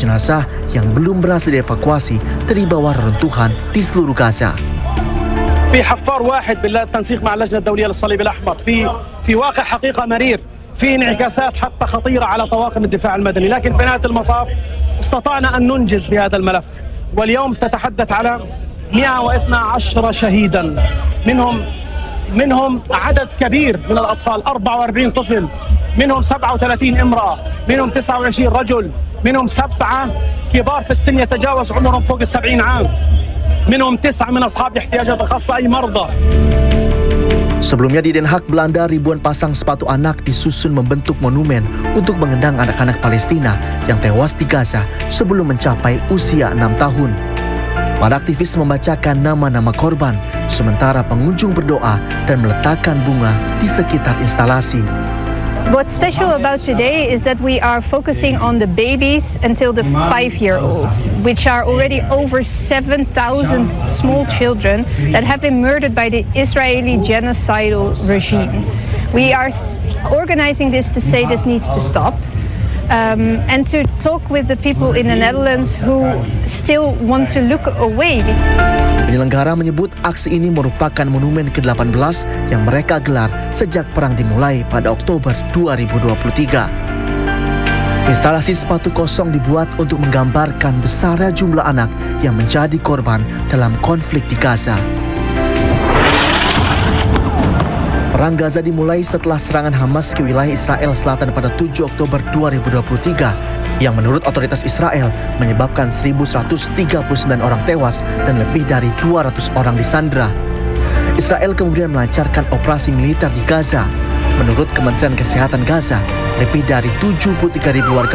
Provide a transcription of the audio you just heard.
jenazah yang belum berhasil dievakuasi dari bawah reruntuhan di seluruh Gaza. في حفار واحد بالتنسيق مع اللجنة الدولية للصليب الأحمر في واقع حقيقة مرير، في انعكاسات حتى خطيرة على طواقم الدفاع المدني، لكن في نهاية المطاف استطعنا أن ننجز بهذا الملف، واليوم تتحدث على 112 شهيدا، منهم عدد كبير من الأطفال، 44 طفل، منهم 37 امرأة، منهم 29 رجل، منهم 7 كبار في السن يتجاوز عمرهم فوق 70 عام، منهم 9 من أصحاب الاحتياجات الخاصة أي مرضى. Sebelumnya di Den Haag, Belanda, ribuan pasang sepatu anak disusun membentuk monumen untuk mengenang anak-anak Palestina yang tewas di Gaza sebelum mencapai usia 6 tahun. Para aktivis membacakan nama-nama korban, sementara pengunjung berdoa dan meletakkan bunga di sekitar instalasi. What's special about today is that we are focusing on the babies until the 5-year-olds, which are already over 7,000 small children that have been murdered by the Israeli genocidal regime. We are organizing this to say this needs to stop. And to talk with the people in the Netherlands who still want to look away. Penyelenggara menyebut aksi ini merupakan monumen ke-18 yang mereka gelar sejak perang dimulai pada Oktober 2023. Instalasi sepatu kosong dibuat untuk menggambarkan besarnya jumlah anak yang menjadi korban dalam konflik di Gaza. Perang Gaza dimulai setelah serangan Hamas ke wilayah Israel Selatan pada 7 Oktober 2023 yang menurut otoritas Israel menyebabkan 1.139 orang tewas dan lebih dari 200 orang disandera. Israel kemudian melancarkan operasi militer di Gaza. Menurut Kementerian Kesehatan Gaza, lebih dari 73.000 warga